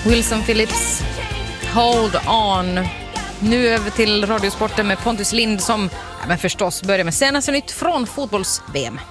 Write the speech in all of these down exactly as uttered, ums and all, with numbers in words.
Wilson Phillips, Hold On. Nu över till Radiosporten med Pontus Lind som ja, men förstås börjar med senaste nytt från fotbolls-V M.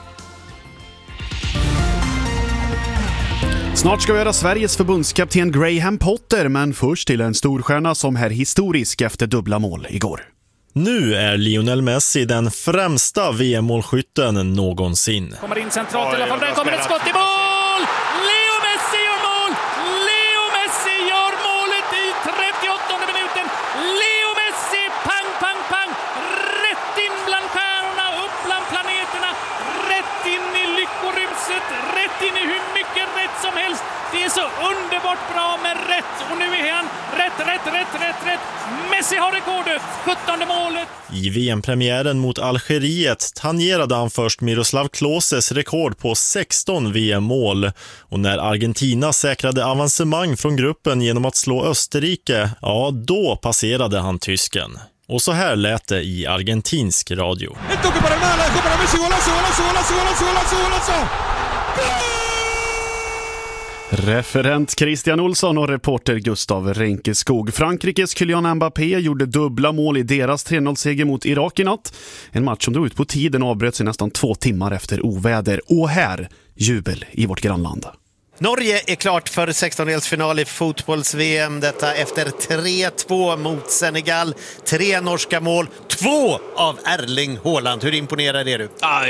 Snart ska vi göra Sveriges förbundskapten Graham Potter, men först till en storstjärna som är historisk efter dubbla mål igår. Nu är Lionel Messi den främsta V M-målskytten någonsin. Kommer in centralt i alla fall, där kommer ett skott i mål! Leo Messi gör mål! Leo Messi gör målet i trettioåttonde minuten! Leo Messi, pang, pang, pang! Rätt in bland stjärnorna, upp bland planeterna, rätt in i lyckoruset, rätt in i hur mycket rätt som helst. Det är så underbart bra med rätt, och nu är han rätt, rätt, rätt, rätt, rätt. Messi har rekordet, sjuttonde målet. I V M-premiären mot Algeriet tangerade han först Miroslav Kloses rekord på sexton V M-mål. Och när Argentina säkrade avancemang från gruppen genom att slå Österrike, ja då passerade han tysken. Och så här lät det i argentinsk radio. Referent Christian Olsson och reporter Gustav Renkeskog. Frankrikes Kylian Mbappé gjorde dubbla mål i deras tre noll-seger mot Irak i natt. En match som drog ut på tiden avbröts i nästan två timmar efter oväder. Och här, jubel i vårt grannland. Norge är klart för sextondelsfinal i fotbolls-V M. Detta efter tre två mot Senegal. Tre norska mål, två av Erling Haaland. Hur imponerad är du? Ah,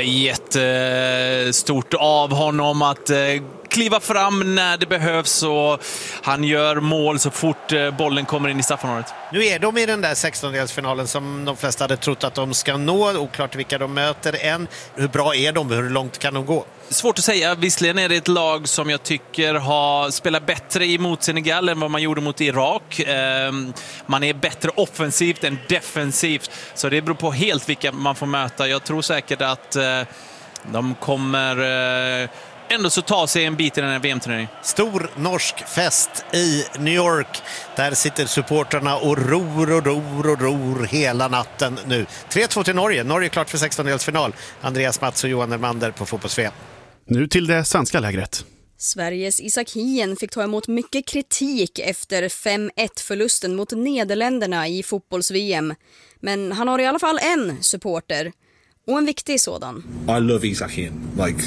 jättestort av honom att eh, kliva fram när det behövs, och han gör mål så fort eh, bollen kommer in i straffområdet. Nu är de i den där sextondelsfinalen som de flesta hade trott att de ska nå. Oklart vilka de möter än. Hur bra är de? Hur långt kan de gå? Svårt att säga. Visserligen är det ett lag som jag tycker har spelat bättre emot Senegal än vad man gjorde mot Irak. Eh, man är bättre offensivt än defensivt. Så det beror på helt vilka man får möta. Jag tror säkert att eh, de kommer eh, ändå så ta sig en bit i den här V M-turneringen. Stor norsk fest i New York. Där sitter supporterna och ror och ror och ror hela natten nu. tre två till Norge. Norge är klart för sextondelsfinal. Andreas Mats och Johan Elmander på fotbolls-V M. Nu till det svenska lägret. Sveriges Isak Hien fick ta emot mycket kritik efter fem ett-förlusten mot Nederländerna i fotbolls-V M. Men han har i alla fall en supporter. Och en viktig sådan. I love Isak Hien. Like,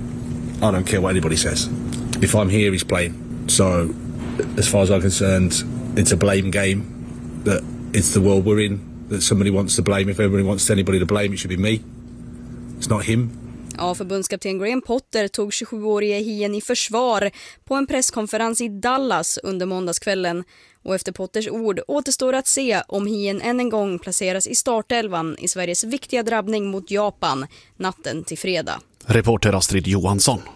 I don't care what anybody says. If I'm here, he's playing. So, as far as I'm concerned, it's a blame game. That it's the world we're in. That somebody wants to blame. If everybody wants anybody to blame, it should be me. It's not him. Ja, förbundskapten Graham Potter tog tjugosjuårige Hien i försvar på en presskonferens i Dallas under måndagskvällen. Och efter Potters ord återstår att se om Hien än en gång placeras i startelvan i Sveriges viktiga drabbning mot Japan natten till fredag. Reporter Astrid Johansson.